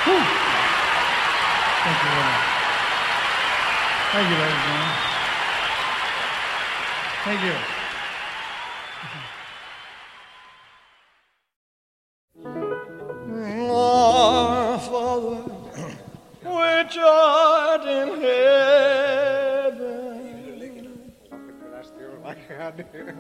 Whew. Thank you, Lord. Thank you, ladies and gentlemen. Thank you. Our Father, which art in heaven.